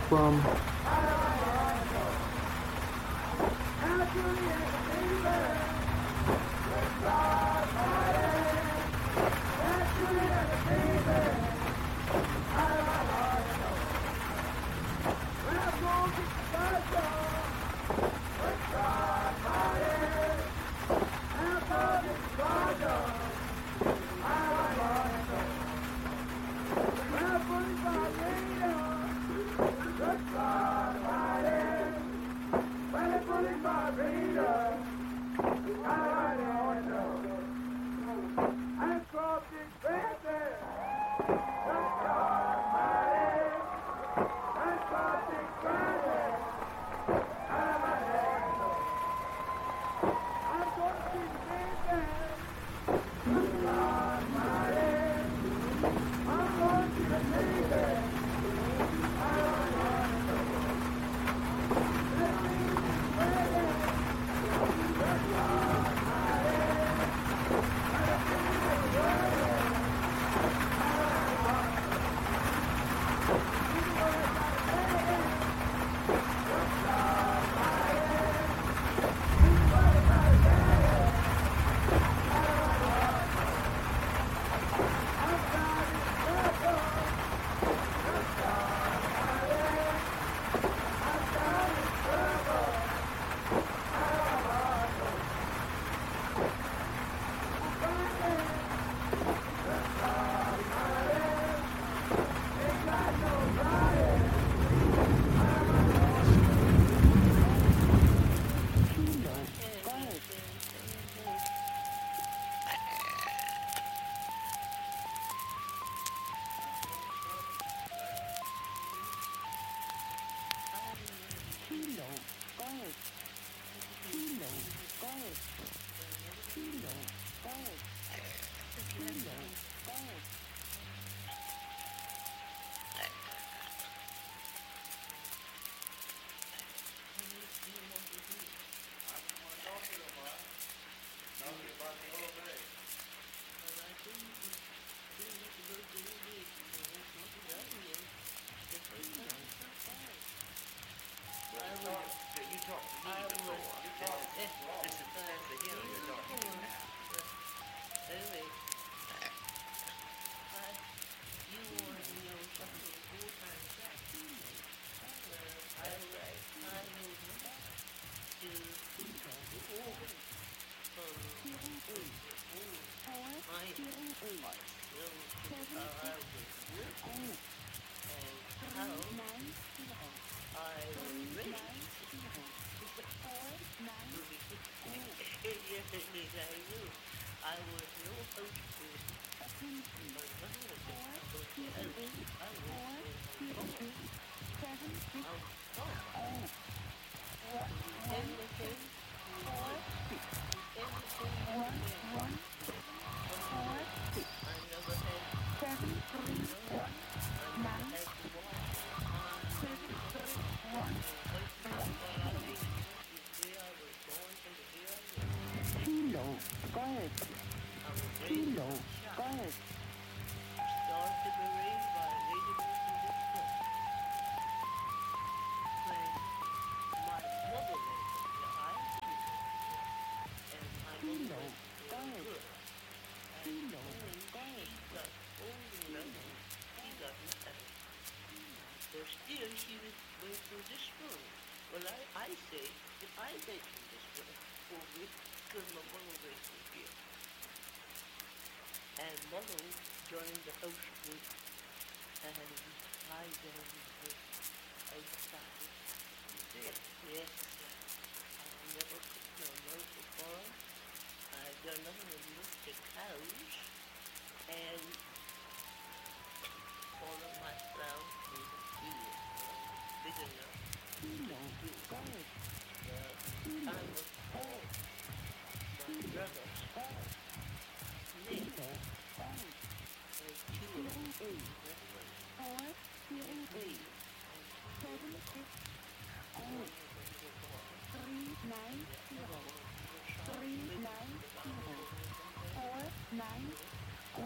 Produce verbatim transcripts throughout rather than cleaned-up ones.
from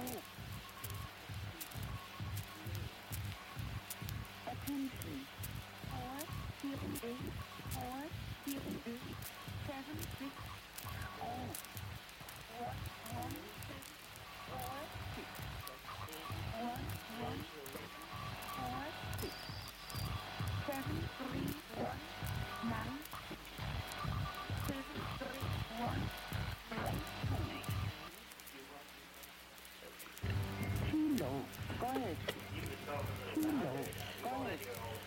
Attention. zero eight seven six oh one one six four six one one seven four six seven three one nine six seven three one nine two. Kilo Golf Kilo Golf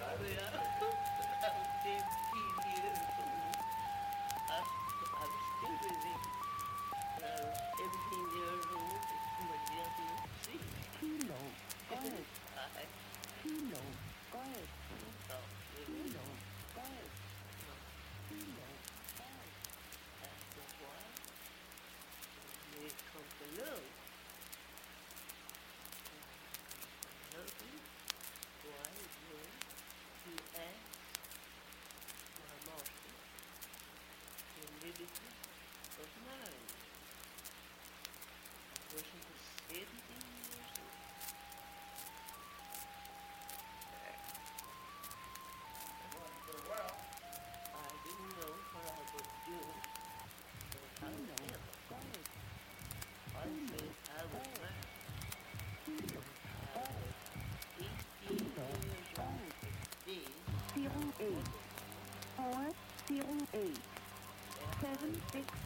Kilo Golf Kilo Golf Kilo Golf Kilo Golf. After a while, here comes the love. Husband, wife, man, he asked my master the liberty of marriage. A person was seventeen years old. I didn't know what I was doing, but I was ill. I said I was married. I was eighteen years old then. Zero eight four zero eight seven six